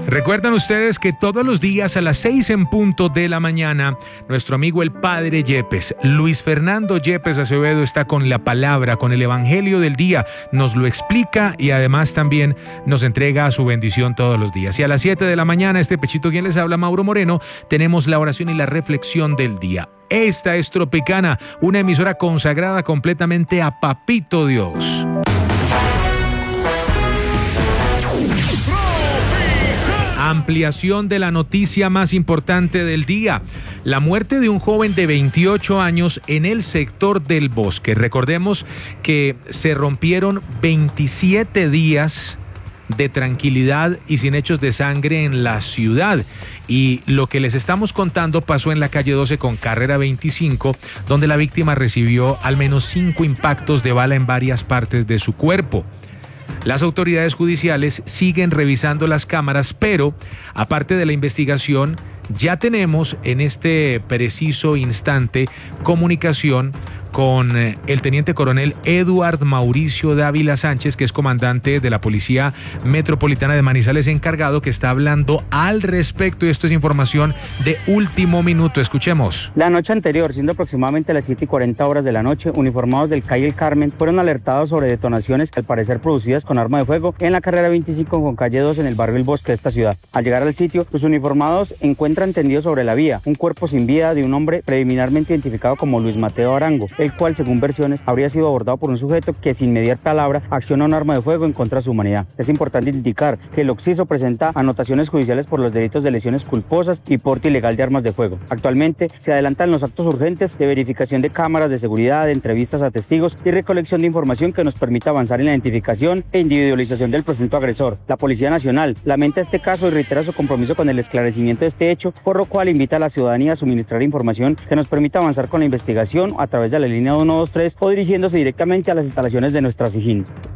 Recuerdan ustedes que todos los días a las 6 en punto de la mañana, nuestro amigo el Padre Yepes, Luis Fernando Yepes Acevedo, está con la palabra, con el Evangelio del día, nos lo explica y además también nos entrega su bendición todos los días. Y a las 7 de la mañana, este pechito quien les habla, Mauro Moreno, tenemos la oración y la reflexión del día. Esta es Tropicana, una emisora consagrada completamente a Papito Dios. Ampliación de la noticia más importante del día: la muerte de un joven de 28 años en el sector del Bosque. Recordemos que se rompieron 27 días de tranquilidad y sin hechos de sangre en la ciudad. Y lo que les estamos contando pasó en la calle 12 con carrera 25, donde la víctima recibió al menos 5 impactos de bala en varias partes de su cuerpo. Las autoridades judiciales siguen revisando las cámaras, pero aparte de la investigación, ya tenemos en este preciso instante comunicación con el teniente coronel Eduard Mauricio Dávila Sánchez, que es comandante de la Policía Metropolitana de Manizales, encargado, que está hablando al respecto. Y esto es información de último minuto. Escuchemos. La noche anterior, siendo aproximadamente las 7:40 de la noche, uniformados del CAI El Carmen fueron alertados sobre detonaciones que al parecer producidas con arma de fuego en la carrera 25 con calle 2 en el barrio El Bosque de esta ciudad. Al llegar al sitio, los uniformados encuentran tendido sobre la vía un cuerpo sin vida de un hombre preliminarmente identificado como Luis Mateo Arango, el cual, según versiones, habría sido abordado por un sujeto que sin mediar palabra accionó un arma de fuego en contra de su humanidad. Es importante indicar que el occiso presenta anotaciones judiciales por los delitos de lesiones culposas y porte ilegal de armas de fuego. Actualmente se adelantan los actos urgentes de verificación de cámaras de seguridad, de entrevistas a testigos y recolección de información que nos permita avanzar en la identificación e individualización del presunto agresor. La Policía Nacional lamenta este caso y reitera su compromiso con el esclarecimiento de este hecho, por lo cual invita a la ciudadanía a suministrar información que nos permita avanzar con la investigación a través de la línea 123 o dirigiéndose directamente a las instalaciones de nuestra SIJIN.